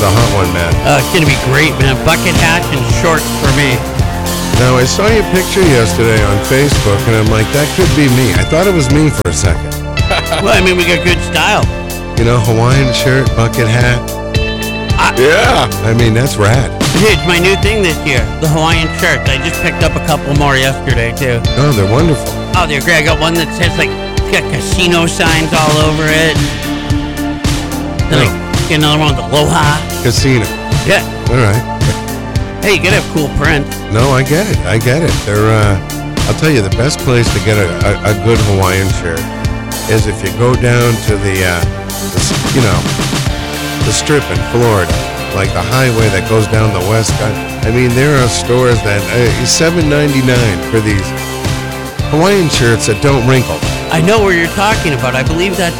a hot one, man. It's going to be great, man. Bucket hat and shorts for me. Now, I saw your picture yesterday on Facebook, and I'm like, that could be me. I thought it was me for a second. Well, I mean, we got good style. You know, Hawaiian shirt, bucket hat. Yeah. I mean, that's rad. It's my new thing this year, the Hawaiian shirts. I just picked up a couple more yesterday, too. Oh, they're wonderful. Oh, they're great. I got one that says, like, it's got casino signs all over it. Then I get another one with Aloha. Casino. Yeah. All right. Hey, you gotta have cool print. No, I get it. They're, I'll tell you, the best place to get a good Hawaiian shirt is if you go down to the strip in Florida, like the highway that goes down the west. I mean, there are stores that $7.99 for these Hawaiian shirts that don't wrinkle. I know where you're talking about. I believe that's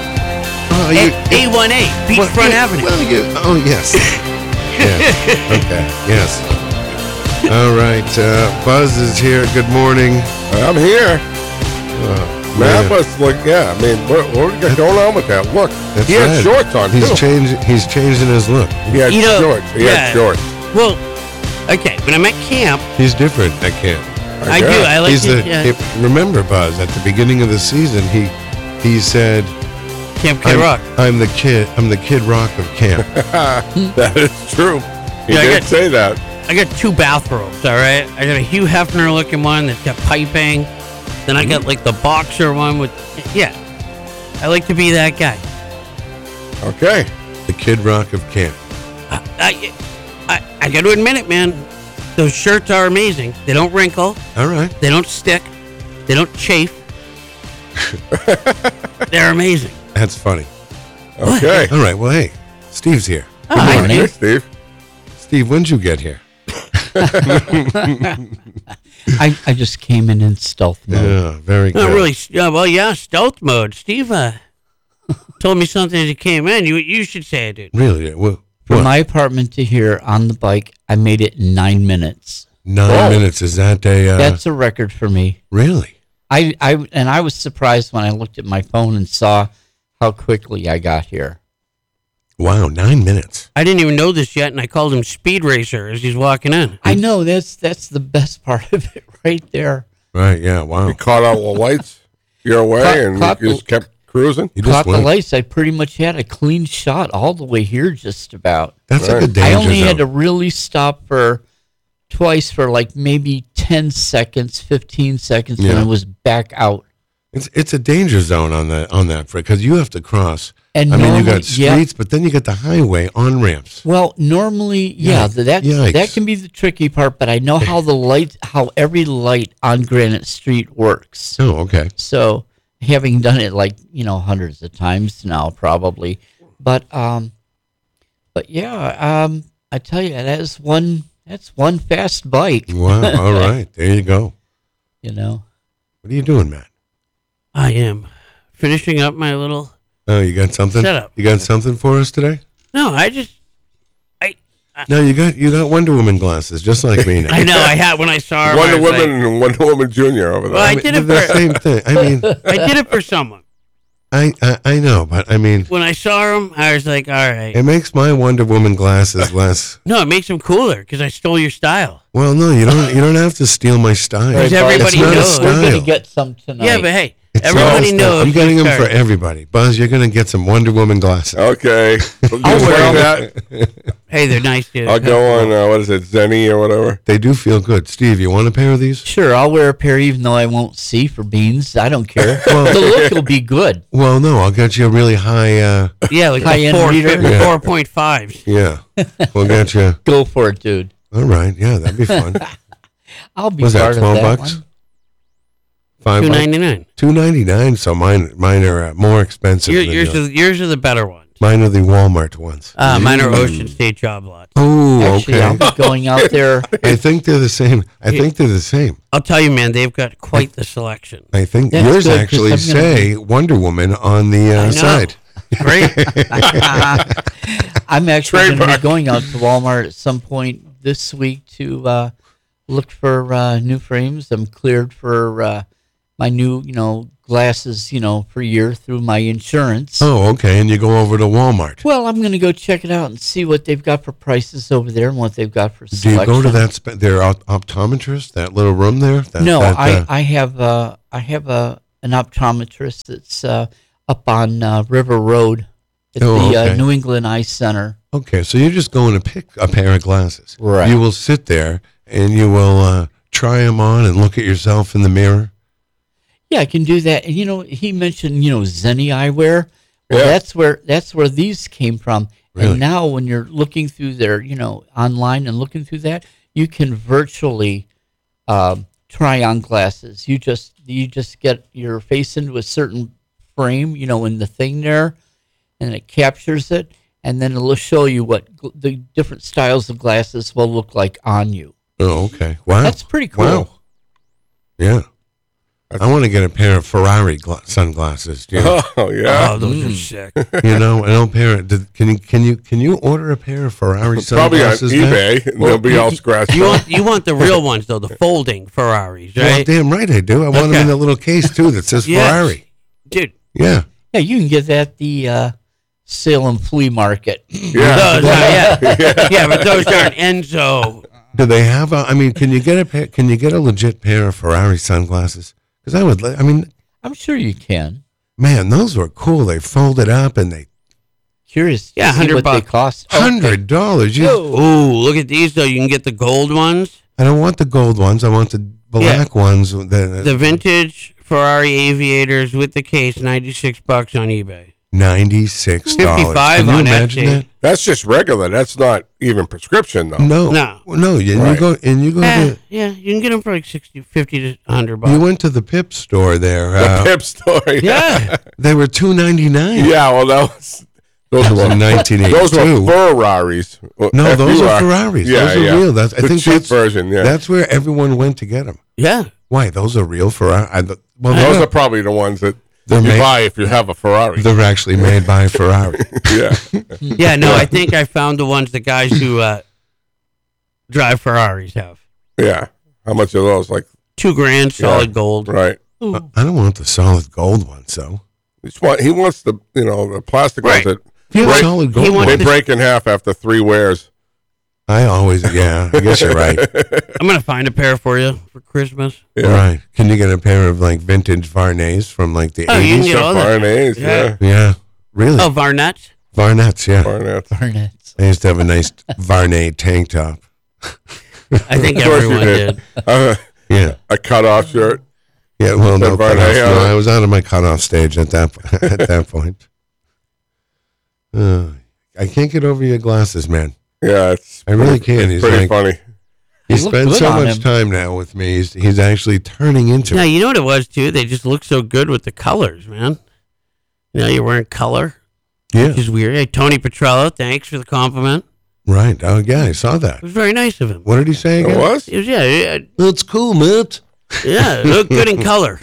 A18, Beachfront Avenue. Oh, yes. Yeah. Okay. Yes. All right. Buzz is here. Good morning. I'm here. Man, what we got going on with that? Look, That's he had right. shorts on, He's too. He's changing his look. He had shorts. He had shorts. Well, okay, when I'm at camp, He's different at camp. I do. I like to. Remember, Buzz, at the beginning of the season, he said, Camp Kid Rock. I'm the Kid Rock of camp. That is true. He did say that. I got 2 bathrobes, all right? I got a Hugh Hefner looking one that's got piping. Then I got like the boxer one with, I like to be that guy. Okay. The Kid Rock of camp. I got to admit it, man. Those shirts are amazing. They don't wrinkle. All right. They don't stick. They don't chafe. They're amazing. That's funny. Okay. All right. Well, hey, Steve's here. Oh, hi, Morning, Steve. Steve. Steve, when'd you get here? I just came in stealth mode. Yeah, very good. Not really. Stealth mode. Steve told me something as he came in. You should say it, dude. Really? Well, From my apartment to here on the bike, I made it in 9 minutes. 9 minutes. Is that a... That's a record for me. Really? I was surprised when I looked at my phone and saw how quickly I got here. Wow, 9 minutes. I didn't even know this yet, and I called him Speed Racer as he's walking in. I know, that's the best part of it right there. Right, yeah, wow. You caught all the lights your way and you just kept cruising? You just Caught the went. lights. I pretty much had a clean shot all the way here just about. That's like a danger I only zone. had to really stop twice for like maybe 10 seconds, 15 seconds, and I was back out. It's a danger zone on that because you have to cross. And I mean, you normally- got streets, but then you got the highway on ramps. Well, normally, that can be the tricky part, but I know how every light on Granite Street works. Oh, okay. So, having done it hundreds of times now, probably, but yeah, I tell you, that's one fast bike. Wow. All right, there you go. You know, what are you doing, Matt? I am finishing up my little... Oh, you got something? Shut up. You got something for us today? No, No, you got Wonder Woman glasses, just like me now. I know, I had when I saw her. Wonder Woman and Wonder Woman Jr. over there. Well, I did it the for... same thing. I mean, I did it for someone. I know, but I mean, When I saw him, I was like, all right. it makes my Wonder Woman glasses less. No, it makes him cooler because I stole your style. Well, no, you don't have to steal my style. Because Hey, everybody it's not a knows. style. we're gonna get some tonight. Yeah, but hey, It's everybody not a style. knows. I'm getting you them for started. everybody. Buzz, you're going to get some Wonder Woman glasses. Okay. I'll wear that. Hey, they're nice, dude. I'll go on, what is it, Zenny or whatever? They do feel good. Steve, you want a pair of these? Sure, I'll wear a pair even though I won't see for beans. I don't care. Well- the look will be good. Well, no, I'll get you a really high. Yeah, like the High-end reader. 4.5s. Yeah, we'll get you. Go for it, dude. All right, yeah, that'd be fun. I'll be Was that part of 12 that bucks? one. $5. $2.99. $2.99. So mine are more expensive. than Yours are the better ones. Mine are the Walmart ones. Mine are Ocean State job lots. Oh, Actually, okay. I'll be going out there. I think they're the same. I'll tell you, man, they've got quite the selection. I think That's yours good, 'cause actually I'm gonna say Wonder Woman on the I know. side. Great. I'm actually going to Trademark. be going out to Walmart at some point this week to look for new frames. I'm cleared for my new, glasses, per a year through my insurance. Oh, okay. And you go over to Walmart. Well, I'm going to go check it out and see what they've got for prices over there and what they've got for Do selection. you go to their optometrist, that little room there? I have an optometrist that's up on River Road at the New England Eye Center. Okay, so you're just going to pick a pair of glasses. Right. You will sit there and you will try them on and look at yourself in the mirror. Yeah, I can do that. And he mentioned Zenni eyewear. Well, that's where these came from. Really? And now when you're looking through their online and looking through that, you can virtually try on glasses. You just get your face into a certain frame, in the thing there, and it captures it, and then it'll show you what the different styles of glasses will look like on you. Oh, okay. Wow. That's pretty cool. Wow. Yeah. I want to get a pair of Ferrari sunglasses. Oh yeah. Oh, those are sick. An old pair. Can you order a pair of Ferrari Probably on sunglasses? eBay. And they'll be all scratched. You want the real ones though, the folding Ferraris, right? Well, damn right I do. I want them in a little case too that says Yes. Ferrari. Dude. Yeah. Yeah, you can get that at the Salem Flea Market. Yeah. Yeah, but those aren't Enzo. Do they have can you get a legit pair of Ferrari sunglasses? Because I'm sure you can. man, those were cool. They folded up and they Curious. Yeah, to see $100 what they cost. $100. Ooh, look at these though. You can get the gold ones, I don't want the gold ones. I want the black ones. the vintage Ferrari Aviators with the case, $96 on eBay. $96. $55 Can you on imagine Etsy. that? That's just regular. That's not even prescription though. No. No. You Right. go to. Yeah, you can get them for like 60, 50 to $100. You went to the Pip store there. The Pip story. Yeah. They were $2.99. Yeah. Well, those That was were in 1982. those were Ferraris. No, those are Ferraris. Yeah, those are yeah. real. I The think cheap version. Yeah. That's where everyone went to get them. Yeah. Why? Those are real Ferrari. Those are probably the ones that They're you made- buy if you have a Ferrari. They're actually made by Ferrari. Yeah. Yeah, no, I think I found the ones the guys who drive Ferraris have. Yeah. How much are those? Like, $2,000 solid gold. right. I don't want the solid gold ones, though. He wants the the plastic Right. ones that Yeah, break, solid gold he wants they ones. break in half after 3 wears. I guess you're right. I'm going to find a pair for you for Christmas. Yeah. Right. Can you get a pair of like vintage Varnays from like the Oh, you 80s? can get all that. Varnays, Yeah. Yeah. Really? Oh, Varnets? Varnets, yeah. Varnets. Barnett's. I used to have a nice Varney tank top. I think Of course you everyone did. Yeah. A cutoff shirt. Yeah, well, no, Varney cutoff, on no, it. I was out of my cutoff stage at that point. I can't get over your glasses, man. Yeah, it's I really can. It's He's pretty like, funny. he They look spends good so on much him. time now with me. He's actually turning into Yeah, me. you know what it was, too? They just look so good with the colors, man. You're wearing color, Yeah, which is weird. Hey, Tony Petrello, thanks for the compliment. right. Oh, yeah, I saw that. It was very nice of him. What did he say It again? was? It was, yeah, That's cool, Matt. it looked good in color.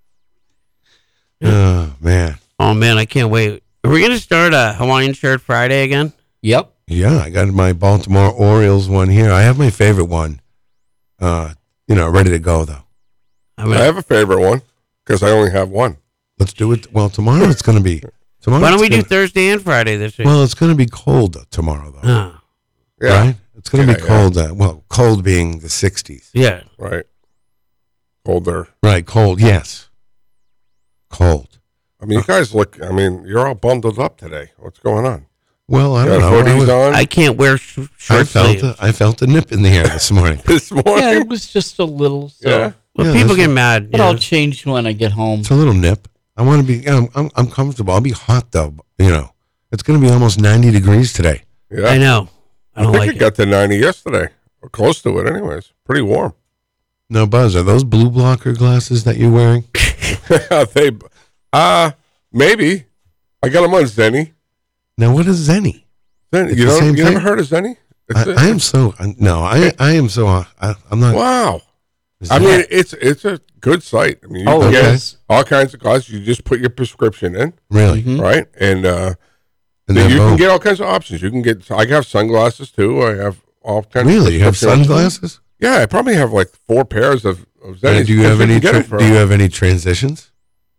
Oh, man. Oh, man, I can't wait. Are we going to start a Hawaiian Shirt Friday again? Yep. Yeah, I got my Baltimore Orioles one here. I have my favorite one. Ready to go, though. I mean, I have a favorite one because I only have one. Let's do it. Well, tomorrow it's going to be. Tomorrow why don't it's we do gonna- Thursday and Friday this week? Well, it's going to be cold tomorrow, though. Oh, Yeah. Right? It's going to be Yeah, cold. Cold being the 60s. yeah. Right. Colder. Right, cold, yes. Cold. I mean, you guys look. I mean, you're all bundled up today. What's going on? Well, I You don't got know. hoodies on I can't wear short sleeves. I felt a nip in the air this morning. this morning. Yeah, it was just a little. So. Yeah. Well, Yeah, people that's get mad. But I'll change when I get home. It's a little nip. I want to be. I'm comfortable. I'll be hot though. It's going to be almost 90 degrees today. Yeah. I know. I I don't think like it it. got to 90 yesterday, or close to it. Anyways, pretty warm. No, Buzz, are those blue blocker glasses that you're wearing? they, maybe. I got them on Zenni. Now, what is Zenni? Zenni. It's You the know, same you never thing? heard of Zenni? I am so no. I am so. I'm not. Wow. I mean, it's a good site. I mean, you Oh, can it get is. all kinds of glasses. You just put your prescription in, Really. Mhm. right? And And you they're can both- get all kinds of options. You can get. I have sunglasses too. I have all kinds. Really, of you have prescription options. sunglasses? Yeah, I probably have like 4 pairs of Zenni. Do you have any? Do you have any transitions?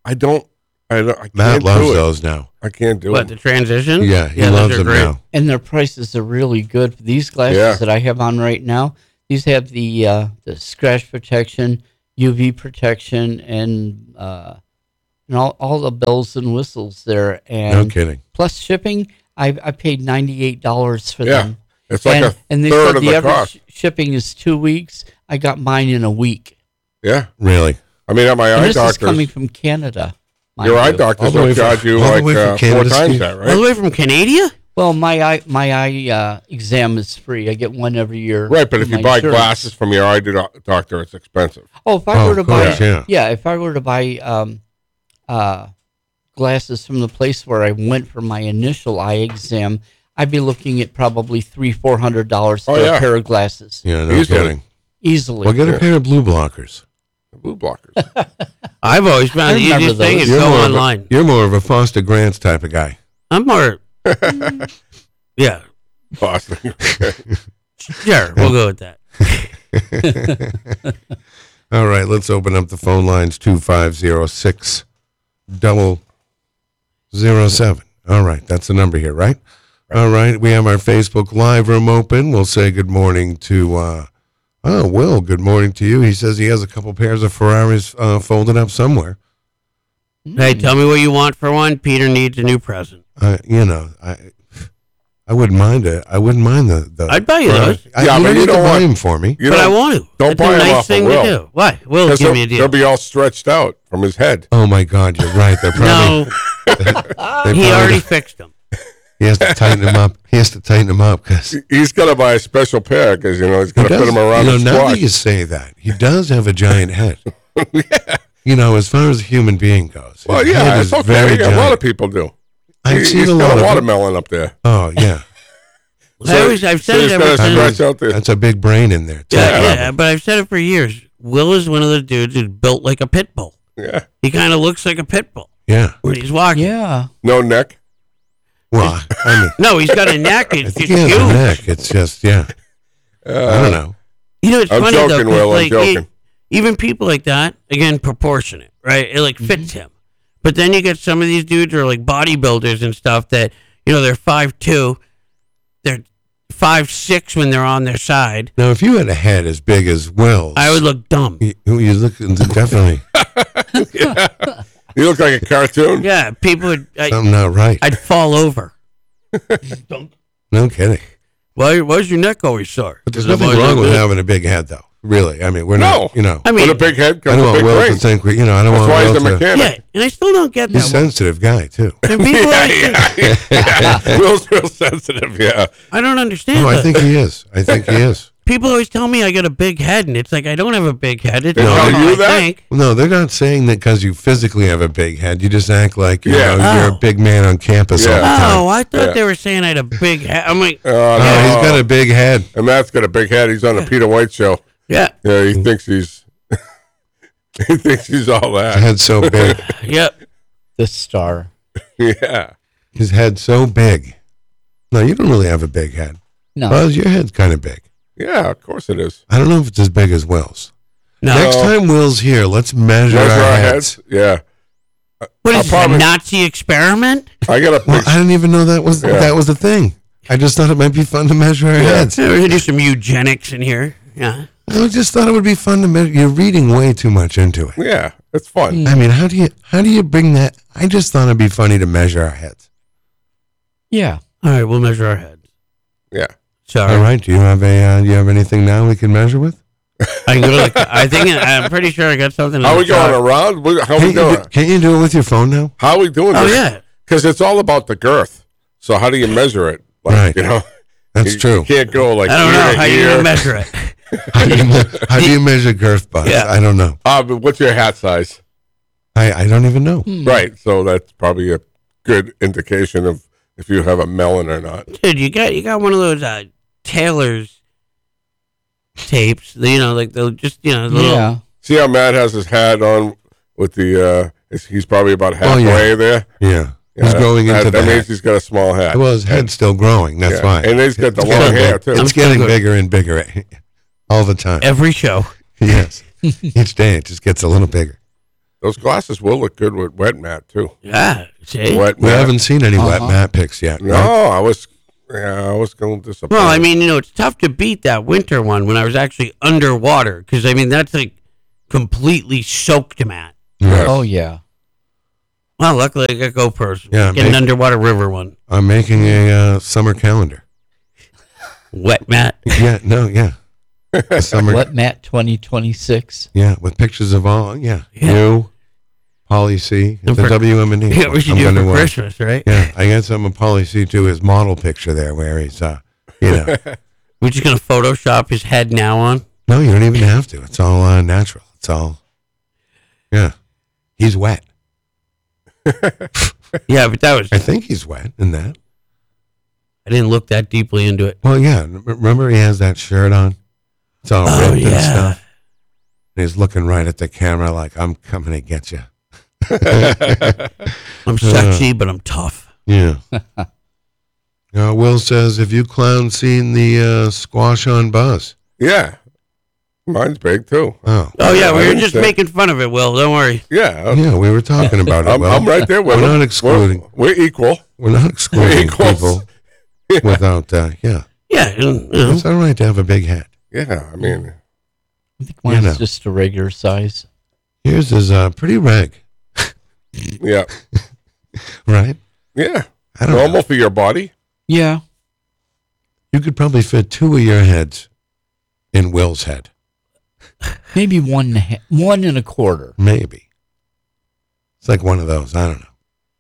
I Matt can't loves do it. those now. I can't do What, it. the transition? Yeah, he those loves are them great. now. And their prices are really good. These glasses Yeah. that I have on right now, these have the scratch protection, UV protection, and all the bells and whistles there. And No kidding. plus shipping, I paid $98 for Yeah. them. It's like a and they third said of the the average cost. shipping is 2 weeks. I got mine in a week. Yeah. Really? I mean, at my And eye this is doctor's, coming from Canada. mind your eye you. doctors All the way will from- charge you all the like way from 4 Canada, times Steve? that, All the right? way from Canada? Well, my eye exam is free. I get one every year. Right, but if through you my buy insurance. glasses from your eye doctor, it's expensive. Oh, if I Oh, were to of course, buy, yeah. if I were to buy glasses from the place where I went for my initial eye exam, I'd be looking at probably $300-400 for Oh, yeah. a pair of glasses Yeah, no Easily. kidding. easily. Well, get a pair of blue blockers. Blue blockers. I've always found I the remember easiest thing those. is go more of online. You're more of a Foster Grants type of guy. I'm more. Yeah, Boston. sure. We'll go with that. All right, let's open up the phone lines 2506-007. All right, that's the number here, right? All right, we have our Facebook Live room open. We'll say good morning to, Will, good morning to you. He says he has a couple pairs of Ferraris folded up somewhere. Hey, tell me what you want for one. Peter needs a new present. I wouldn't mind it. I wouldn't mind the I'd buy you those. Yeah, Yeah, you but don't you need to don't buy want- them for me. You But I don't- want to. don't It's buy a 'em nice off of thing Will. to do. Why? Will Because give me a they'll deal. be all stretched out from his head. Oh my God, you're right. They're probably. No, they he probably- already fixed them. He has to tighten them up. He has to tighten them up because He's got to buy a special pair because, he's got to fit him around his now that squash. you say that, he does have a giant head. As far as a human being goes. Well, his head yeah, is it's very okay. A lot giant. of people do. I've He's seen a got lot a of watermelon up there. Oh, yeah. I've said So it he's ever got to since. stretch out there. That's a big brain in there. too. Yeah, but I've said it for years. Will is one of the dudes who's built like a pit bull. Yeah. He kind of looks like a pit bull Yeah. when he's walking. Yeah. No neck. Well, I mean, No, he's got a neck. I It's think just he has a huge. neck. It's just, yeah. I don't know. You know, it's I'm funny joking, though. 'cause, Will, I'm like, joking. even people like that, again, proportionate, right? It like fits him. But then you get some of these dudes who are like bodybuilders and stuff that they're 5'2", they're 5'6" when they're on their side. Now, if you had a head as big as Will's, I would look dumb. you look definitely You look like a cartoon. Yeah, people would. something not right. I'd fall over. No kidding. Why's your neck always sore? But there's nothing wrong with having a big head, though. Really. I mean, we're not, I mean, With a big head I comes don't a want big Will brain. to think, I don't That's want why he's Will the to. mechanic. yeah, and I still don't get He's a that. sensitive guy, too. And people like, Will's real sensitive, yeah. I don't understand. Oh, I that. think he is. I think he is. People always tell me I got a big head, and it's like I don't have a big head. It's They tell normal, you I that? think. No, they're not saying that because you physically have a big head. You just act like Yeah. you're a Oh. big man on campus all the Yeah. time. Oh, I thought Yeah. they were saying I had a big head. I'm like, Oh, No, no. he's got a big head. And Matt's got a big head. He's on the Peter White show. yeah, Yeah, he thinks he's he thinks he's all His that. head's so big. yep. The star. Yeah. His head's so big. No, you don't really have a big head. No. Buzz, your head's kind of big. Yeah, of course it is. I don't know if it's as big as Will's. No, Next time Will's here, let's measure Measure our our heads. heads. Yeah. what I'll is this, probably- a Nazi experiment? I got a Well, picture. I didn't even know that was the thing. I just thought it might be fun to measure our heads. Yeah, we're gonna do some eugenics in here. Yeah, I just thought it would be fun to measure. You're reading way too much into it. Yeah, it's fun. I mean, how do you bring that? I just thought it'd be funny to measure our heads. Yeah. all right, we'll measure our heads. Yeah. Sorry, All right. Do you have anything now we can measure with? I can go to I'm pretty sure I got something. How in we the car. going around? How we doing? Can't you do it with your phone now? How are we doing Oh this? yeah, Because it's all about the girth. So how do you measure it? Right. That's you, true. You can't go like I don't ear know to how you ear. gonna measure it. How do you measure girth, Buzz? Yeah. I don't know. But what's your hat size? I don't even know. Right. So that's probably a good indication of if you have a melon or not. Dude, you got one of those Taylor's tapes. Like they'll just the little. Yeah. See how Matt has his hat on with the he's probably about halfway there. Yeah. He's Yeah, growing into that that. means he's got a small hat. Well, his head's still growing. That's Yeah. fine. And he's got the It's long getting hair big. too. It's I'm getting still good. bigger and bigger all the time. Every show. Yes. Each day it just gets a little bigger. Those glasses will look good with wet mat too. Yeah, see? Wet We mat. haven't seen any wet mat pics yet. No, right? I was going to disappoint. Well, I mean, it's tough to beat that winter one when I was actually underwater because, I mean, that's like completely soaked mat. Yes. Oh yeah. Well, luckily I got GoPros. Yeah, Get an underwater river one. I'm making a summer calendar. Wet mat. Yeah, no, yeah. A summer, Wet Mat 2026. yeah, with pictures of all, Yeah. you, Polly C, And the for- WM&E. Yeah, we should I'm do it gonna, for Christmas, right? Yeah, I got some of Polly C too, his model picture there where he's, We're just going to Photoshop his head now on. no, you don't even have to. It's all natural. It's all, yeah. He's wet. Yeah, but that was, I think he's wet in that. I didn't look that deeply into it. Well, yeah. Remember he has that shirt on? It's all Oh, ripped and yeah. stuff. And he's looking right at the camera like, I'm coming to get you. I'm sexy, but I'm tough. Yeah. Will says, have you clowns seen the squash on Buzz? Yeah, mine's big too. Oh. Oh, yeah, we I were didn't just say- making fun of it, Will. Don't worry. Yeah, Yeah, we were talking about it. I'm, Will. I'm right there with We're him. not excluding. We're equal. We're not excluding Equals. people without, yeah. Yeah, It's all right to have a big head. Yeah, I mean, I think mine's know. just a regular size. Yours is pretty reg, yeah, right? yeah. I don't Normal know. for your body. Yeah. You could probably fit 2 of your heads in Will's head. Maybe one and a quarter. Maybe. It's like one of those. I don't know.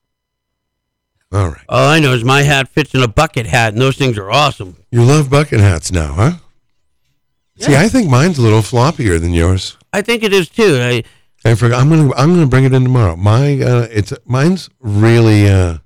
All right. all I know is my hat fits in a bucket hat, and those things are awesome. You love bucket hats now, huh? See, I think mine's a little floppier than yours. I think it is, too. I forgot. I'm gonna bring it in tomorrow. Mine's really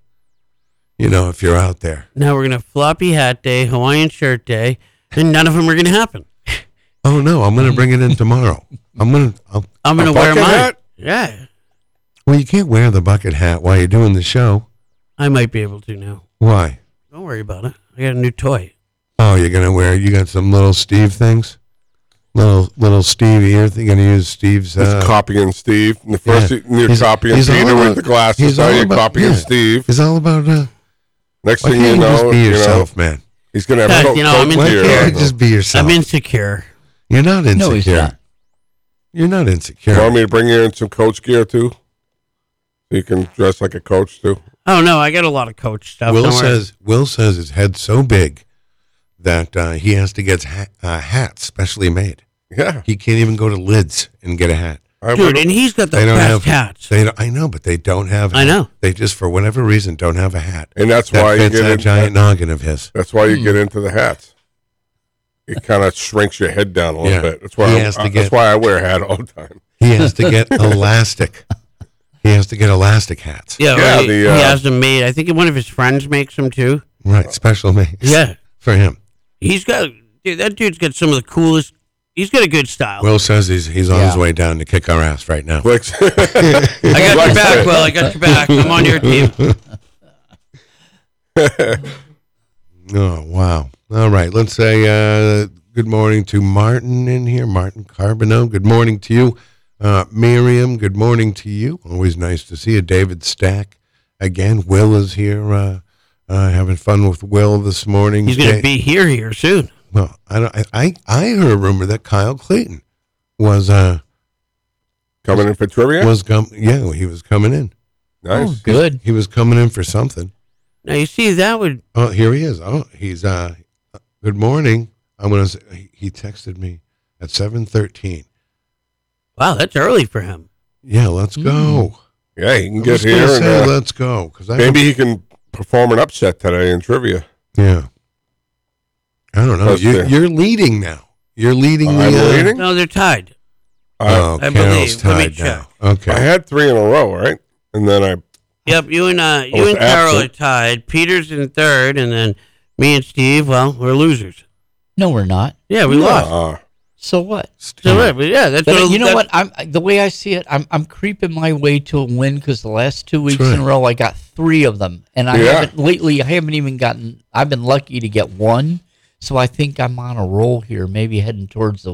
if you're out there. Now we're going to have floppy hat day, Hawaiian shirt day, and none of them are going to happen. Oh no, I'm gonna bring it in tomorrow. I'm gonna wear bucket mine. hat? Yeah, well, you can't wear the bucket hat while you're doing the show. I might be able to now. Why? Don't worry about it. I got a new toy. Oh, you got some little Steve things? Little Steve ear thing. You're gonna use Steve's It's copying Steve. And the first yeah. you're copying he's all Peter about- with the glasses. he's Now all you're about- copying yeah. Steve. It's all about Next why thing can't you you just know, be yourself, man? he's gonna have Heck, coat I'm gear Why insecure. on. can't you just be yourself? I'm insecure. You're not insecure. No, he's not. You're not insecure. Want me to bring you in some coach gear too? So you can dress like a coach too. Oh, no, I got a lot of coach stuff. Will Don't worry. says his head's so big that he has to get hats specially made. Yeah, He can't even go to Lids and get a hat. I Dude, would- and he's got the They don't best have hats. I know, but they don't have. I know. They just for whatever reason don't have a hat. and that's That why you fits get that in, giant noggin of his. That's why you get into the hats. It kind of shrinks your head down a little Yeah. bit. That's why He has to that's get- why I wear a hat all the time. He has to get elastic. He has to get elastic hats. Yeah, Yeah, well, he the, has them made. I think one of his friends makes them, too. Right, special made. Yeah. for him. That dude's got some of the coolest. He's got a good style. Will says he's on his Yeah. way down to kick our ass right now. Clicks. I got your back, Will. I got your back. I'm on your team. Oh, wow. All right. Let's say good morning to Martin in here. Martin Carbonneau. Good morning to you. Miriam, good morning to you. Always nice to see you. David Stack. Again, Will is here having fun with Will this morning. He's going to be here soon. Well, I heard a rumor that Kyle Clayton was Coming in for trivia? he was coming in. Nice. Oh, good. He was coming in for something. Now, you see, that would. Oh, here he is. Oh, he's good morning. He texted me at 7:13. Wow, that's early for him. Yeah, let's go. Yeah, he can I get was gonna here say, and let's go because maybe he can perform an upset today in trivia. yeah. I don't know. Let's see. You're leading now. You're leading I'm the. leading? No, they're tied. Oh, I Carol's believe. Let me tied now. I Okay. had 3 in a row, right? And then I Yep, you and was Carol are absent. tied. Peter's in third, and then me and Steve. Well, we're losers. No, we're not. Yeah, we lost. So what? So yeah, that's But what, you know that- what? The way I see it, I'm creeping my way to a win because the last 2 weeks right. in a row I got 3 of them, and I Yeah. haven't lately. I haven't even gotten. I've been lucky to get 1, so I think I'm on a roll here, maybe heading towards the win.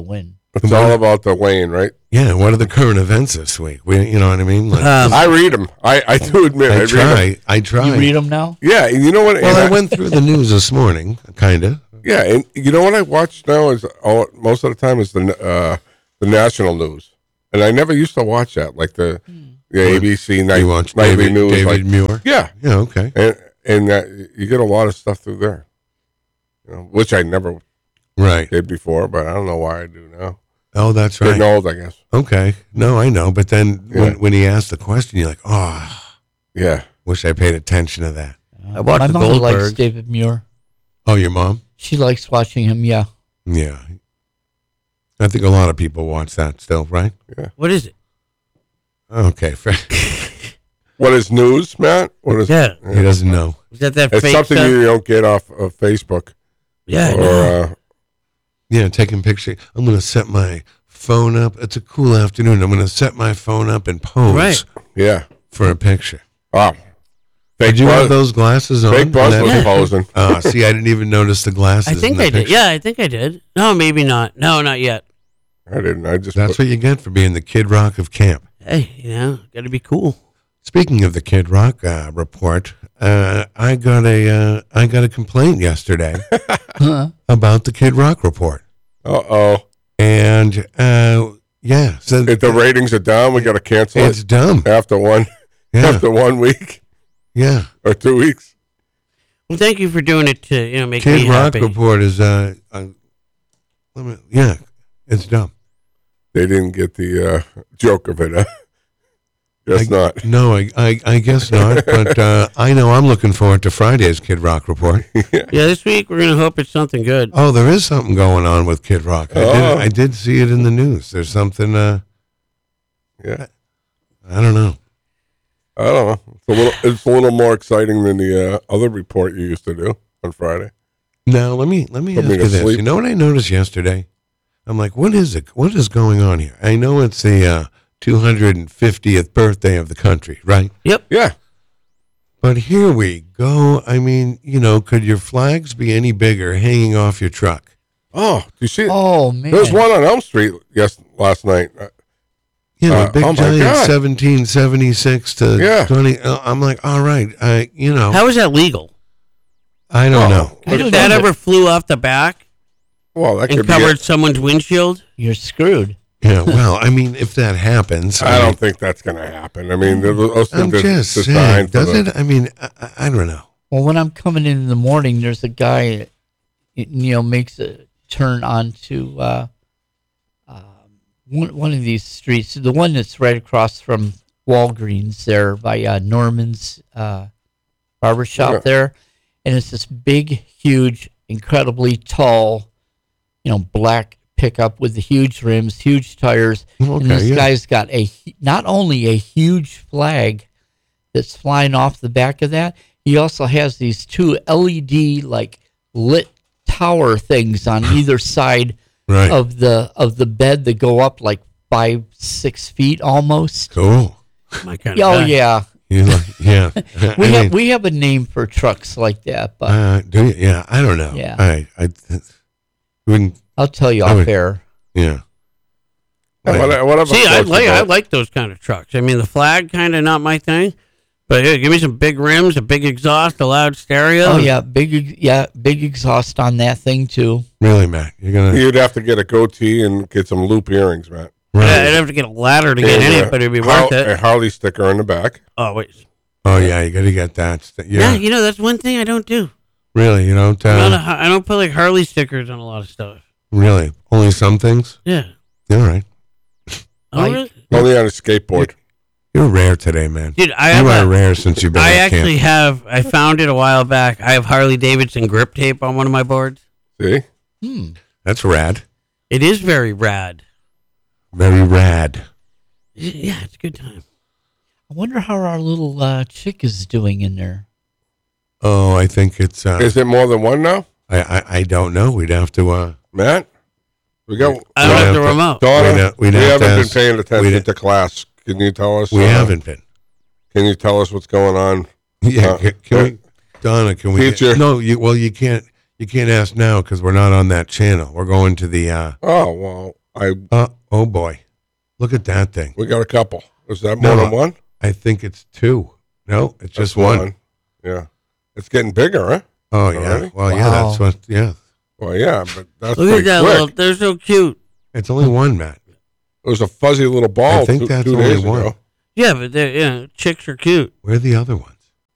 It's all about the lane, right? Yeah, what are the current events this week? You know what I mean? Like, I read them. I do admit I read 'em. I try. You read them now? Yeah, and you know what? Well, and I went through the news this morning, kind of. Yeah, and you know what I watch now is most of the time is the national news, and I never used to watch that, like the ABC You watch nightly David, news. David like, Muir? yeah, Yeah, okay. and you get a lot of stuff through there, which I never Right. did before, but I don't know why I do now. Oh, that's Getting right. old, I guess. Okay. No, I know. But then Yeah. when he asked the question, you're like, oh, Yeah, wish I paid attention to that. I watched My the mom likes Goldbergs. David Muir. Oh, your mom? She likes watching him. Yeah. Yeah. I think a lot of people watch that still, right? What is it? Okay. Fair. what is news, Matt? What is? Yeah. He doesn't know. Is that It's fake something stuff? you don't get off of Facebook Yeah. I or know. Yeah, taking picture. I'm going to set my phone up. It's a cool afternoon. I'm going to set my phone up and pose Right. yeah. for a picture. Oh, fake Did you have buzz. those glasses on? Fake Buzz in that was picture? posing. See, I didn't even notice the glasses. I think in the I did. picture. Yeah, I think I did. No, maybe not. No, not yet. I didn't. I just That's put, what you get for being the Kid Rock of camp. Hey, got to be cool. Speaking of the Kid Rock report, I got a complaint yesterday about the Kid Rock report, uh-oh. and yeah, so If the ratings are down, we got to cancel it's it dumb. after one Yeah, after 1 week yeah. or 2 weeks. Well, thank you for doing it to make Kid me Rock happy. report is yeah, it's dumb. They didn't get the joke of it. Guess not. No, I guess not. But I know I'm looking forward to Friday's Kid Rock report. Yeah, this week we're gonna hope it's something good. Oh, there is something going on with Kid Rock. I did see it in the news. There's something. Yeah. I don't know. I don't know. It's a little more exciting than the other report you used to do on Friday. Now let me Put ask me you to this. sleep. You know what I noticed yesterday? I'm like, what is it? What is going on here? I know it's the 250th birthday of the country, right? Yep. Yeah. But here we go. I mean, could your flags be any bigger hanging off your truck? Oh, do you see it? Oh man. There was one on Elm Street last night. Yeah, the big oh my giant God. 1776 to Yeah. 20. I'm like, all right, How is that legal? I don't know. I don't If that know, ever flew off the back Well, that and could be covered it. someone's windshield, You're screwed. Yeah, well, I mean, if that happens, I don't think that's going to happen. I mean, those I'm things are just saying, designed for does it? I mean, I don't know. Well, when I'm coming in the morning, there's a guy, makes a turn onto one of these streets, the one that's right across from Walgreens there by Norman's barbershop Yeah. there. And it's this big, huge, incredibly tall, black pickup with the huge rims, huge tires. Okay, And this yeah. guy's got not only a huge flag that's flying off the back of that, he also has these two LED lit tower things on either side Right. of the bed that go up like 5-6 feet almost. Cool. my kind of Oh guy. yeah, Yeah. we have a name for trucks like that, but Do you? Yeah, I don't know. Yeah. I wouldn't. I'll tell you I off would- air. Yeah. Whatever See, I floats like your I boat. like those kind of trucks. I mean, the flag kind of not my thing, but yeah, give me some big rims, a big exhaust, a loud stereo. Oh yeah, big exhaust on that thing too. Really, Matt? You're gonna. You'd have to get a goatee and get some loop earrings, Matt. Yeah, Right. I'd have to get a ladder to get And, in it, but it'd be worth A it. Harley sticker in the back. Oh wait, Oh yeah, you got to get that. yeah, Yeah. that's one thing I don't do. Really, you don't. I don't put like Harley stickers on a lot of stuff. Really, only some things. Yeah. All right. Oh, Like- really? Only on a skateboard. You're rare today, man. Dude, I You have are a, rare since you've been. I at camp. actually have. I found it a while back. I have Harley Davidson grip tape on one of my boards. See? That's rad. It is very rad. Very rad. Yeah, it's a good time. I wonder how our little chick is doing in there. Oh, I think it's. Is it more than one now, I don't know. We'd have to. Matt? We got I don't We'd have the have to- remote. Donna. we'd we have to haven't been ask- paying attention we'd- to class. Can you tell us? We haven't been. Can you tell us what's going on? Yeah. Uh, Can we, Donna? Can we? Teacher. No. You can't. You can't ask now because we're not on that channel. We're going to the. Oh well, Oh boy, look at that thing. We got a couple. Is that No, more than one? I think it's two. No, it's just That's one. Yeah. It's getting bigger, huh? Oh yeah. Already? Well, yeah, Wow. that's what. Yeah, Well, yeah, but that's Look at pretty that quick. little. They're so cute. it's only one, Matt. It was a fuzzy little ball I think two that's days only ago. one. Yeah, but they're chicks are cute. Where are the other ones?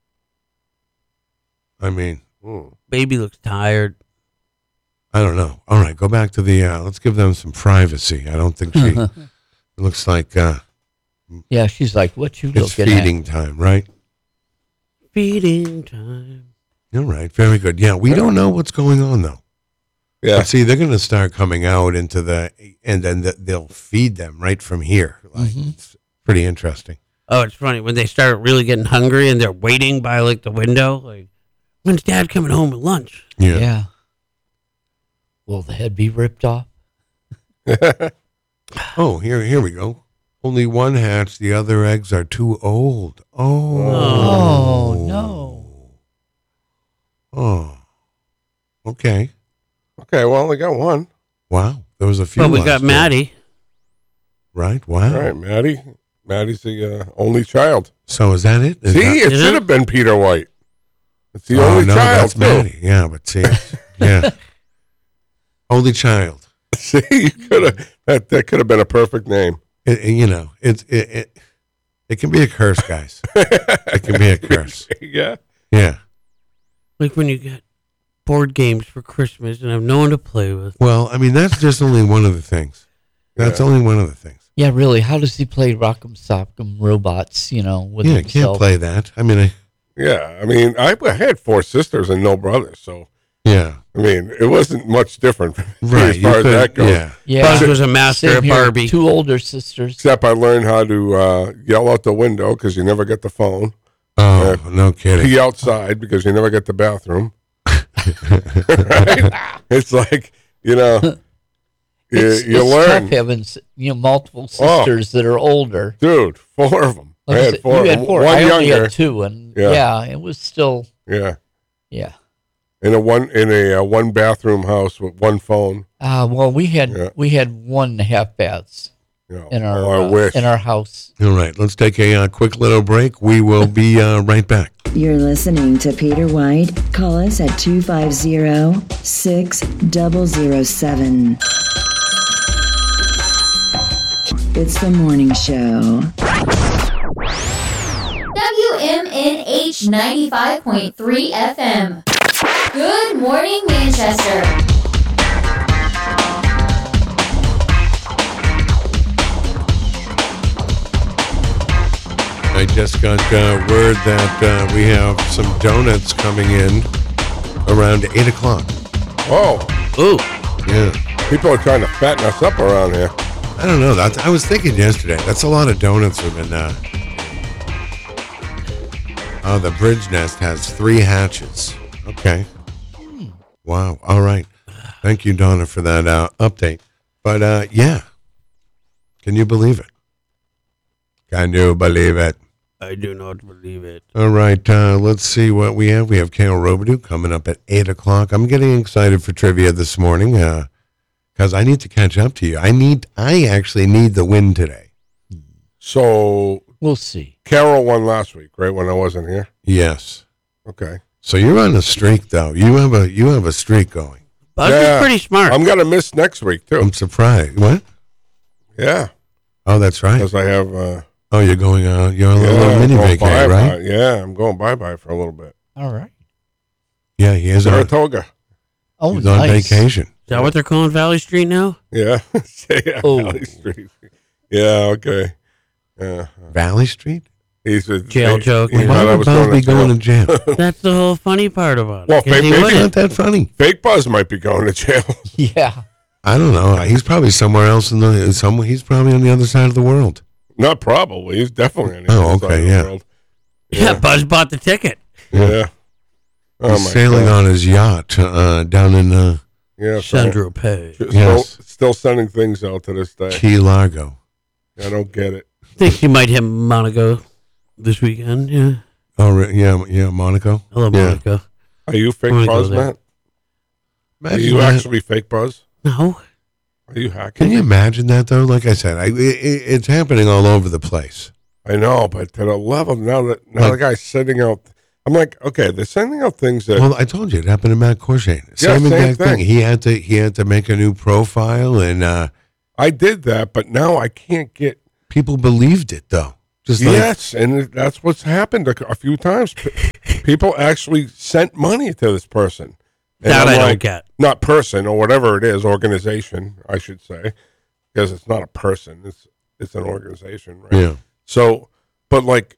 I mean, Baby looks tired. I don't know. All right, go back to the. Let's give them some privacy. I don't think she. It looks like Yeah, she's like, what you it's looking feeding time, right? Feeding time. All right, very good. Yeah, we don't know what's going on though. Yeah. But see, they're going to start coming out into the, and then they'll feed them right from here. Like it's pretty interesting. Oh, it's funny when they start really getting hungry and they're waiting by like the window. Like, when's Dad coming home with lunch? Yeah. Yeah. Will the head be ripped off? Oh, here we go. Only one hatch. The other eggs are too old. Oh, no. Oh. Okay. Okay, well, they got one. Wow. There was a few. But we last got year. Maddie. Right. Wow. All right, Maddie. Maddie's the only child. So is that it? Is See, that- it Is should it? have been Peter White. It's the Oh, only no, child, that's too. Maddie. Yeah, but see, yeah. Only child. See, you could have that could have been a perfect name. You know, it can be a curse, guys. It can be a curse. Yeah. Yeah. Like when you get board games for Christmas and have no one to play with. Well, I mean, that's just only one of the things. That's Yeah. only one of the things. Yeah, really. How does he play Rock'em Sock'em Robots, with Yeah, himself? can't play that. I mean, Yeah. I mean, I had 4 sisters and no brothers, so yeah. I mean, it wasn't much different Right. as far as that goes. Yeah. Yeah. Buzz was a master Same at here. Barbie. 2 older sisters. Except I learned how to yell out the window because you never get the phone. Oh, no kidding. Pee outside because you never get the bathroom. Right? It's like, you It's learn. tough having multiple sisters that are older. Dude, 4 of them. Like I I had said, 4. you had 4. One I only younger. had 2, and Yeah. it was still Yeah. yeah. In a one bathroom house with one phone. Well, we had Yeah. 1.5 baths in our I wish. in our house. All right. Let's take a quick little break. We will be right back. You're listening to Peter White. Call us at 250-6007. It's the morning show. WMNH 95.3 FM. Good morning, Manchester. I just got word that we have some donuts coming in around 8 o'clock. Whoa. Ooh. Yeah. People are trying to fatten us up around here. I don't know. I was thinking yesterday. That's a lot of donuts we've been. Oh, the Bridge Nest has 3 hatches. Okay. Wow. All right. Thank you, Donna, for that update. But yeah, can you believe it? Can you believe it? I do not believe it. All right. Let's see what we have. We have Kale Robidoux coming up at 8 o'clock. I'm getting excited for trivia this morning because I need to catch up to you. I actually need the win today. So We'll see. Carol won last week, right, when I wasn't here? Yes. Okay. So you're on a streak, though. You have a streak going. Buzz Yeah. is pretty smart. I'm going to miss next week, too. I'm surprised. What? Yeah. Oh, that's right. Because I have... Oh, you're going. You're on a little I'm mini going vacay, bye-bye. right? Yeah, I'm going bye-bye for a little bit. All right. Yeah, he is on. Saratoga. Oh, He's on nice. vacation. Is that what they're calling Valley Street now? Yeah. Yeah, Oh. Valley Street. Yeah, okay. Yeah. Valley Street. He's a Jail joke. He Why thought I would was Buzz be jail. going to jail? That's the whole funny part about it. Well, 'cause he maybe- It's wouldn't. not that funny. Fake Buzz might be going to jail. Yeah. I don't know. He's probably somewhere else He's probably on the other side of the world. Not probably. He's definitely on the Oh, other side okay, of the yeah. world. Yeah, Buzz bought the ticket. Yeah. Oh, He's my sailing God. on his yacht down in Yeah, so Sandro Pay. Yes. still sending things out to this day. Key Largo. I don't get it. Think he might hit Monaco this weekend. Yeah. Oh, yeah, Monaco. Hello, Yeah. Monaco. Are you fake I'm gonna Buzz, go there. Matt? Are Imagine you that. actually fake Buzz? No. Are you hacking? Can you imagine that though? Like I said, it's happening all over the place. I know, but to the level now Like- the guy's sending out. I'm like, okay, they're sending out things that. Well, I told you it happened to Matt Corshane. Yeah, Same same exact thing. thing. He had to make a new profile, and I did that, but now I can't get. people believed it though. Just like, Yes, and that's what's happened a few times. People actually sent money to this person. And That I'm I don't like, get. Not person or whatever it is, organization, I should say, because it's not a person; it's an organization, right? yeah, So, but like,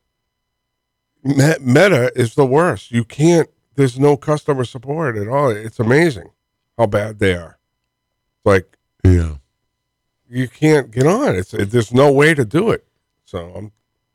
Meta is the worst. You can't. There's no customer support at all. It's amazing how bad they are. Like yeah. you can't get on. There's no way to do it. So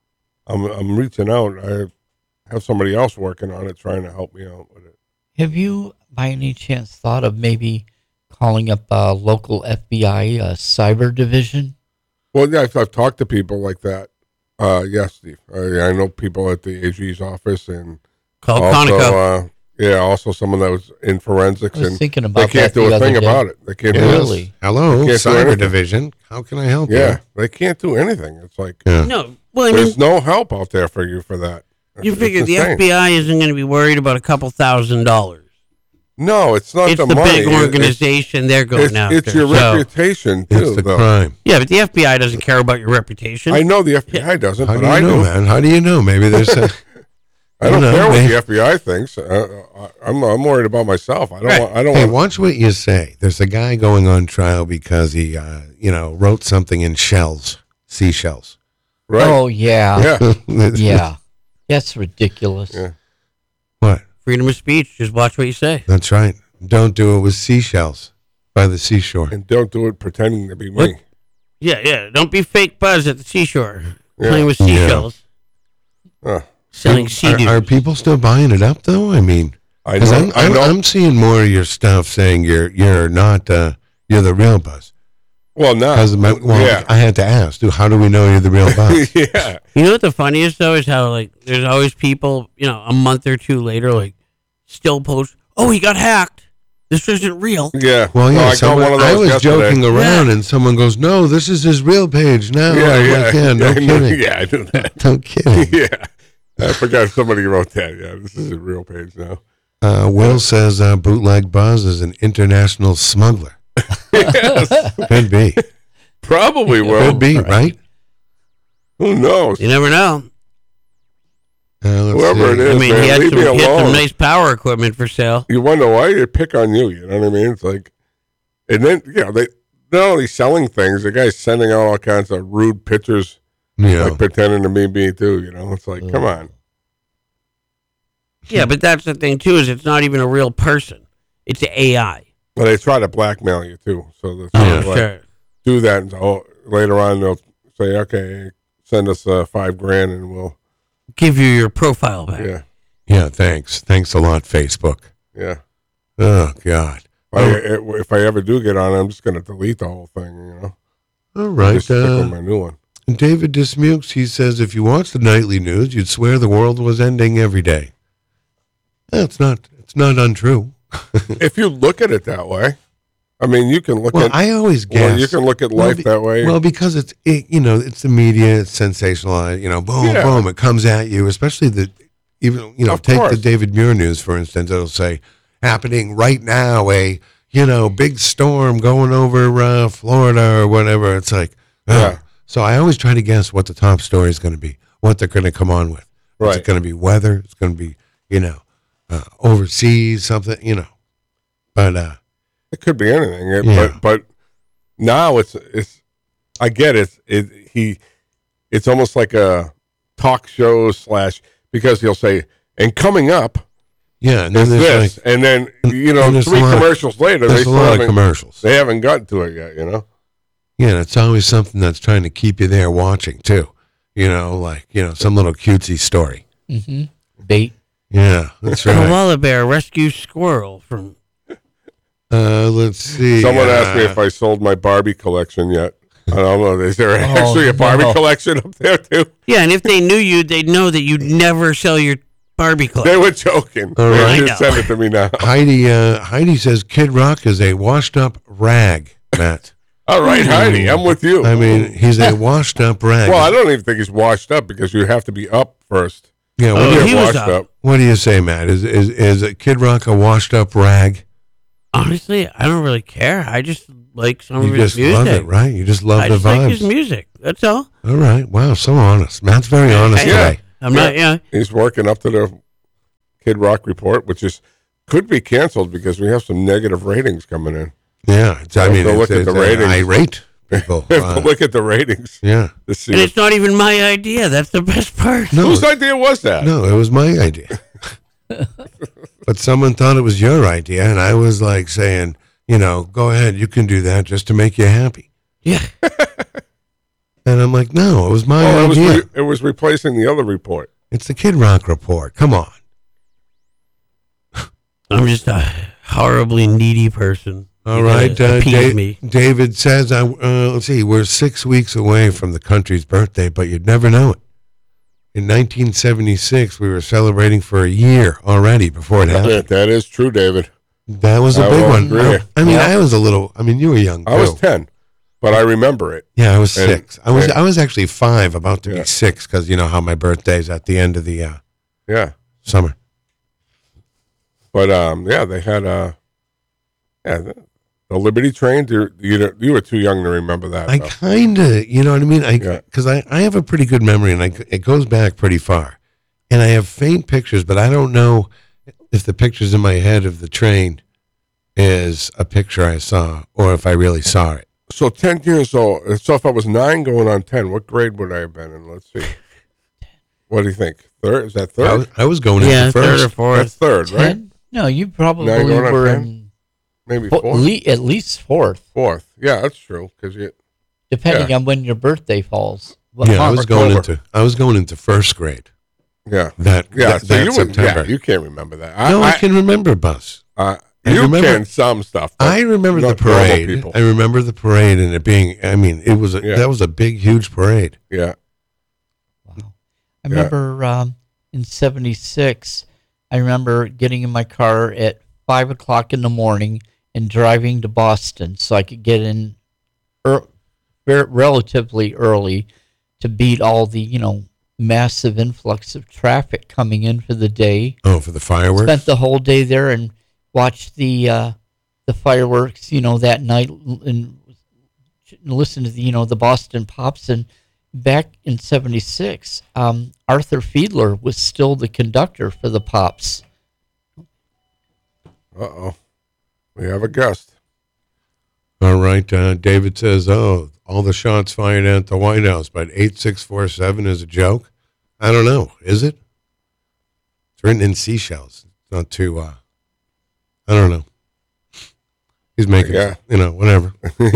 I'm reaching out. I have somebody else working on it, trying to help me out with it. Have you, by any chance, thought of maybe calling up a local FBI cyber division? Well, yeah, I've talked to people like that. Yes, Steve. I know people at the AG's office and Call also, Conoco. also someone that was in forensics, I was and thinking they about can't that do the a thing other day. about it. They can't do Yes. Really? it. Hello, They can't do Cyber anything. Division. How can I help Yeah, you? they can't do anything. It's like Yeah. No, well, I mean, there's no help out there for you for that. you It's figure the insane. FBI isn't going to be worried about a couple $1,000s. No, it's not It's the the money. big organization they're going after. It's your so- reputation It's too. the though. crime. Yeah, but the FBI doesn't care about your reputation. I know the FBI doesn't, How but do you I know, do. man? How do you know? Maybe there's a, I don't You know, care man. what the FBI thinks. I'm worried about myself. I don't Right. want. I don't Hey, want. watch what you say. There's a guy going on trial because he, wrote something in seashells. Right? Oh, yeah. Yeah. Yeah. That's ridiculous. Yeah. What? Freedom of speech. Just watch what you say. That's right. Don't do it with seashells by the seashore. And don't do it pretending to be me. What? Yeah. Don't be fake Buzz at the seashore. Yeah. Playing with Yeah. seashells. Uh, Selling sea Are dudes. people still buying it up though? I mean, I 'cause know. I know. I'm seeing more of your stuff saying you're not you're the real Buzz. well, now. I had to ask, dude, how do we know you're the real Buzz? Yeah. You know what the funniest though is how like there's always people, a month or two later, like still post, oh, he got hacked. This isn't real. Yeah. Well, yeah, I got one of those I was yesterday. joking around, Yeah. and someone goes, "No, this is his real page now." Yeah, I'm yeah. like, yeah, no I knew- kidding, Yeah, I knew that. no kidding. Yeah. I forgot somebody wrote that. Yeah, this is a real page now. Will says bootleg Buzz is an international smuggler. Could be, Probably will. could be, right? Who knows? You never know. Let's Whoever see. it is, I mean, man, he had leave me some alone. nice power equipment for sale. You wonder why they pick on you. You know what I mean? It's like, and then they're not only selling things. The guy's sending out all kinds of rude pictures, Yeah, like pretending to be me too. You know, it's like, come on. Yeah, but that's the thing too, is it's not even a real person. It's AI. Well, they try to blackmail you too. So they Yeah. like, Sure. do that, and later on they'll say, okay, send us $5,000, and we'll. Give you your profile back. Yeah, yeah. Thanks a lot, Facebook. yeah. Oh God. If I ever do get on, I'm just going to delete the whole thing. You know, All right. just stick with my new one. David Dismukes, he says, if you watch the nightly news, you'd swear the world was ending every day. It's not untrue. If you look at it that way, I mean, you can look Well, at. I always Well, guess. you can look at life that way. Well, because it's the media, it's sensationalized. Boom, Yeah. boom, it comes at you. Especially Of take course. the David Muir news for instance. It'll say happening right now a big storm going over Florida or whatever. It's like, Yeah. So I always try to guess what the top story is going to be, what they're going to come on with. Is Right. it going to be weather? It's going to be overseas something. But It could be anything, Yeah. but now it's. I get it. It's almost like a talk show / because he'll say, and coming up yeah, and then is there's this, like and then and three there's a lot of- commercials later, there's a lot of haven't, commercials. they haven't gotten to it yet. You know, Yeah, it's always something that's trying to keep you there watching too. Some little cutesy story. Mm-hmm. Bait. Yeah, that's right. Koala bear rescues squirrel from. Let's see. someone asked me if I sold my Barbie collection yet. I don't know. Is there actually a Barbie no. collection up there too? Yeah, and if they knew you, they'd know that you'd never sell your Barbie collection. They were joking. All They right. just I know. send it to me now. Heidi says Kid Rock is a washed up rag, Matt. All right, Heidi, I'm with you. I mean, he's a washed up rag. well, I don't even think he's washed up because you have to be up first. yeah, Oh, You're he was washed up. up. what do you say, Matt? Is Kid Rock a washed up rag? Honestly, I don't really care. I just like some You of his just music. love it, right? You just love I the just vibes. like his music. That's all. All right. Wow, so honest. Matt's very honest Yeah. today. I'm not. Yeah. He's working up to the Kid Rock report, which could be canceled because we have some negative ratings coming in. Yeah. I mean, Go look at the ratings. irate people. Look at the ratings. Yeah. To see And it's not even my idea. That's the best part. No, whose idea was that? no, it was my idea. But someone thought it was your idea, and I was like saying, go ahead, you can do that just to make you happy. Yeah. And I'm like, no, it was my Oh, idea. it was replacing the other report. It's the Kid Rock report. Come on. I'm just a horribly needy person. All You right, gotta appease me. David says, let's see, we're 6 weeks away from the country's birthday, but you'd never know it. In 1976, we were celebrating for a year already before it happened. That is true, David. That was a I big will one. agree. I mean, I was a little, you were young, too. I was 10, but I remember it. Yeah, I was And- 6. I was actually 5, about to Yeah. be 6, because you know how my birthday's at the end of the Yeah. summer. But, yeah, they had the Liberty Train. You were too young to remember that. I though. kind of, you know what I mean? Yeah. Because I have a pretty good memory, and it goes back pretty far. And I have faint pictures, but I don't know if the pictures in my head of the train is a picture I saw or if I really saw it. So 10 years old. So if I was 9 going on 10, what grade would I have been in? Let's see. What do you think? Third? Is that third? I was going Yeah, into third first. or That's fourth. third, right? 10? No, you probably Nine going on were 10? in Maybe fourth. at least fourth, Fourth. Yeah, that's true. Because depending Yeah. on when your birthday falls. What Yeah, I month? was going into first grade. yeah. That So that you September. you can't remember that. No, I can remember, Buzz. you remember- can some stuff. but I remember the not normal parade. people. I remember the parade and it being. I mean, it was Yeah. that was a big, huge parade. Yeah. Wow. I remember in 76, I remember getting in my car at 5 o'clock in the morning and driving to Boston so I could get in relatively early to beat all the, massive influx of traffic coming in for the day. Oh, for the fireworks. Spent the whole day there and watched the fireworks, that night and listened to the Boston Pops. And back in 76, Arthur Fiedler was still the conductor for the Pops. Uh-oh. We have a guest. All right. David says, "Oh, all the shots fired at the White House, but 8647 is a joke." I don't know. Is it? It's written in seashells. It's not too. I don't know. He's making, Yeah. whatever.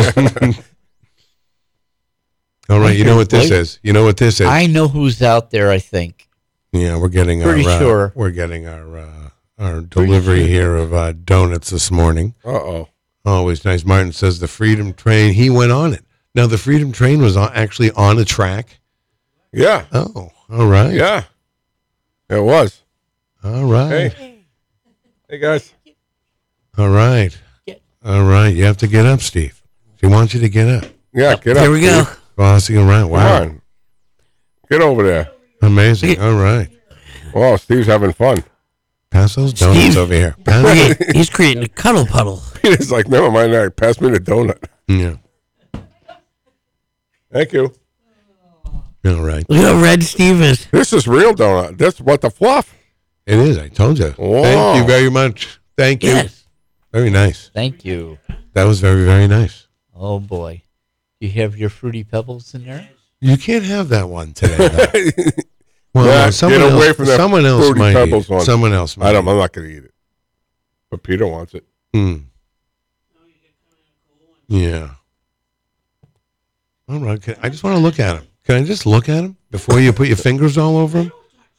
All right. You know what this is. You know what this is. I know who's out there, I think. Yeah, we're getting Pretty our. sure. We're getting our delivery here of donuts this morning. Uh-oh. Always nice. Martin says the Freedom Train. He went on it. Now the Freedom Train was actually on a track. Yeah. Oh, all right. Yeah. It was. All right. Hey. Hey, guys. All right. All right. You have to get up, Steve. She wants you to get up. Yeah, get up. Here we go. Steve. Bossing around. Come Wow. on. Get over there. Amazing. All right. Oh, Steve's having fun. Pass those donuts Steve. over here. Pass He's creating a cuddle puddle. He's like, never mind that. Pass me the donut. yeah. Thank you. All right. Look how red Steve is. This is real donut. That's what the fluff. It is. I told you. Wow. Thank you very much. Thank you. Yes. Very nice. Thank you. That was very, very nice. Oh, boy. You have your Fruity Pebbles in there? You can't have that one today. though. Well, Yeah, someone get away else, from that someone else Fruity might Pebbles eat. one. Someone else might. I'm not going to eat it. But Peter wants it. Yeah. All right. I just want to look at him. Can I just look at him before you put your fingers all over him?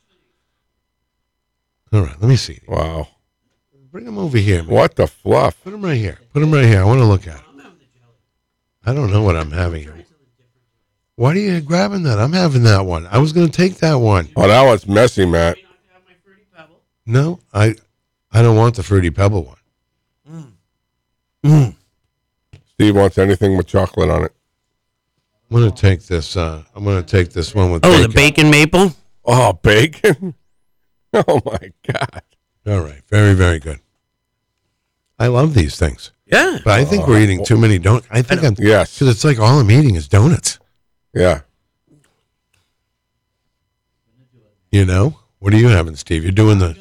All right. Let me see. Wow. Bring him over here, man. What the fluff? Put him right here. Put him right here. I want to look at him. I don't know what I'm having. Why are you grabbing that? I'm having that one. I was going to take that one. Oh, that one's messy, Matt. No, I don't want the Fruity Pebble one. Steve wants anything with chocolate on it. I'm gonna take this. I'm gonna take this one with. Oh, bacon. the bacon maple. Oh, bacon! Oh my God! All right, very, very good. I love these things, Yeah. but I think we're eating too many donuts. I think I'm Yes. because it's like all I'm eating is donuts. Yeah. You know, what are you having, Steve? You're doing the.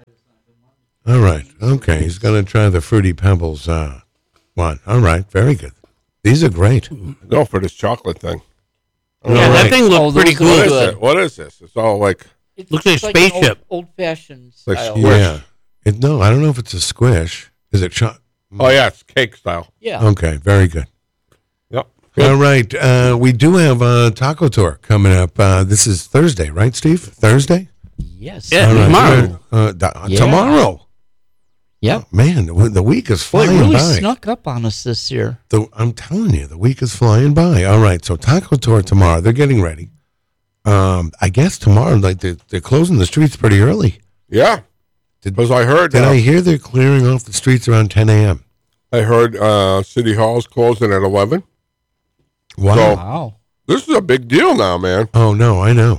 All right, okay. He's gonna try the Fruity Pebbles one. All right, very good. These are great. Go for this chocolate thing. Yeah, All that right. thing Oh, looks pretty those cool. are What is good. it? What is this? It's all like It Looks like a an spaceship. old-fashioned Like style. squish. Yeah. No, I don't know if it's a squish. Is it? oh yeah, it's cake style. Yeah. Okay, very good. Yep. All right, we do have a taco tour coming up. This is Thursday, right, Steve? Thursday? Yes. Yeah. All right, Tomorrow. Yeah. Tomorrow. Yep. Man, the week is Well, it flying really by. snuck up on us this year. I'm telling you, the week is flying by. All right, so taco tour tomorrow. They're getting ready. I guess tomorrow, like they're closing the streets pretty early. Yeah. Did- Because I heard. Did I hear they're clearing off the streets around 10 a.m.? I heard City Hall's closing at 11. Wow. So- Wow. This is a big deal now, man. Oh no, I know.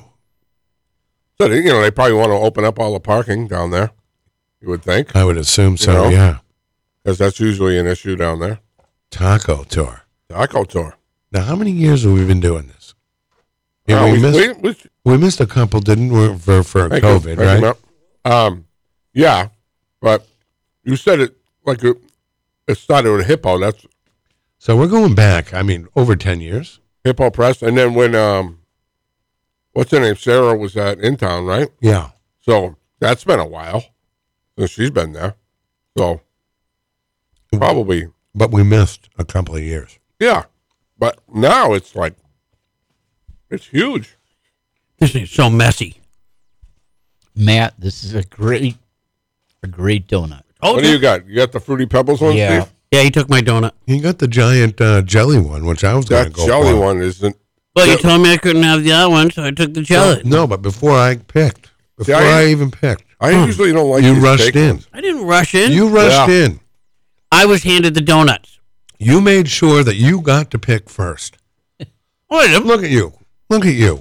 So they probably want to open up all the parking down there. You would think, I would assume so. You know? Yeah. because that's usually an issue down there. Taco tour. Taco tour. Now, how many years have we been doing this? Yeah, Oh, we missed a couple, didn't we, for thank you, COVID, thank you, right? Matt. Yeah, but you said it like it started with Hippo. That's So we're going back. I mean, over 10 years. Hippo Press, and then when what's her name? Sarah was at In Town, right? Yeah. So that's been a while since she's been there. So probably, But we missed a couple of years. yeah. But now it's like it's huge. This thing's so messy. Matt, this is a great donut. Oh, What do you got? You got the Fruity Pebbles one, Yeah. Steve? yeah, he took my donut. You got the giant jelly one, which I was going to That go jelly for. one isn't. Well, you Yeah. told me I couldn't have the other one, so I took the jelly. No, but before I picked, before I- I even picked, I usually don't like you these rushed cake in. ones. I didn't rush in. You rushed Yeah. in. I was handed the donuts. You made sure that you got to pick first. Wait, Look at you. Look at you.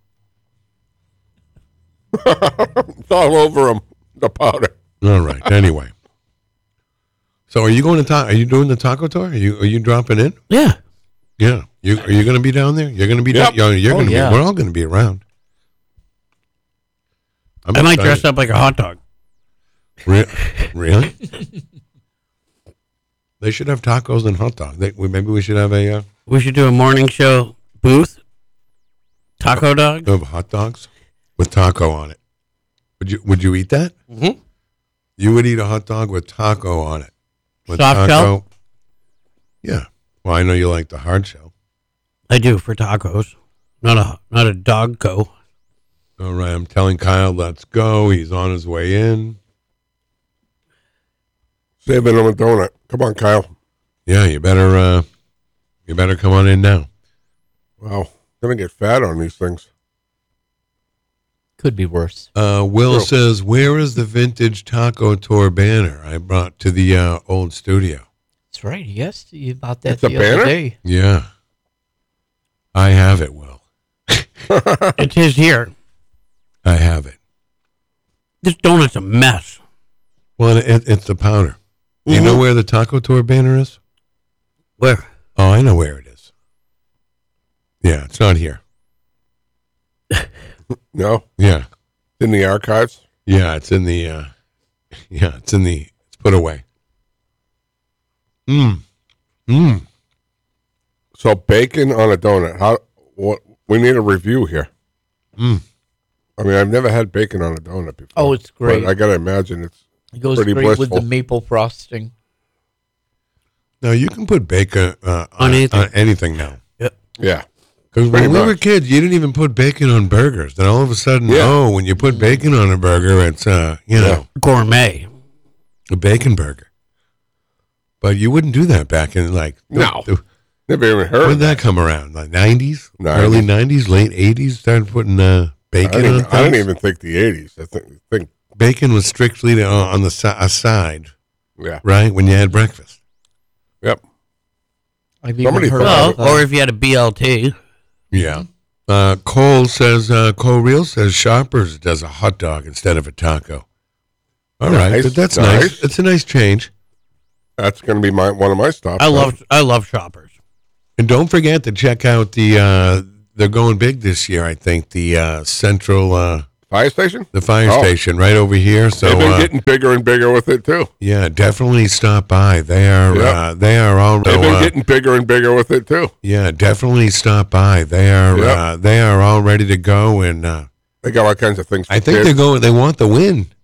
It's all over them. The powder. All right. Anyway. So are you going to Are you doing the taco tour? Are you dropping in? yeah. Yeah. Are you going to be down there? You're going to be Yep. down. You're Oh, going to yeah. be. We're all going to be around. I'm I might excited. dress up like a hot dog. Really? They should have tacos and hot dogs. Maybe we should have a We should do a morning show booth. Taco dog. of hot dogs with taco on it. Would you eat that? Mhm. You would eat a hot dog with taco on it. With Soft shell? Yeah. Well, I know you like the hard shell. I do for tacos. Not a dog go. All right, I'm telling Kyle, let's go. He's on his way in. Saving them a donut. Come on, Kyle. Yeah, you better come on in now. Wow. Gonna get fat on these things. Could be worse. Will True. says, "Where is the vintage taco tour banner I brought to the old studio?" That's right. He asked you about that It's a the banner? other day. Yeah, I have it. Will, It is here. I have it. This donut's a mess. Well, it's the powder. You know where the taco tour banner is? Where? Oh, I know where it is. Yeah, it's not here. No, Yeah, in the archives. yeah, it's in the. It's put away. So bacon on a donut. How? What? We need a review here. Mm. I mean, I've never had bacon on a donut before. Oh, it's great. But I gotta imagine it's. It goes Pretty great with the blissful. maple frosting. Now you can put bacon On anything. on anything now. Yeah. Because Pretty when we were much. kids, you didn't even put bacon on burgers. Then all of a sudden, Yeah. when you put bacon on a burger, it's Gourmet. a bacon burger. But you wouldn't do that back in No. Never even heard. when of did that come around? Like 90s, 90s. early 90s, late 80s. Started putting I bacon didn't, on even, I didn't things? even think the 80s. I think Bacon was strictly on the side, yeah. right when you had breakfast. Yep. I've even Somebody heard thought- of Well, or if you had a BLT. Yeah. Cole Real says Shoppers does a hot dog instead of a taco. All right, Nice, but that's nice. nice. It's a nice change. That's going to be one of my stops. I love Shoppers. And don't forget to check out they're going big this year, I think, the Central, Fire station. the fire Oh. station right over here. So, They've been getting bigger and bigger with it too. yeah, definitely stop by. They are all, They've been getting bigger and bigger with it too. yeah, definitely stop by. They are all ready to go. And They got all kinds of things. For I think kids. they want the win.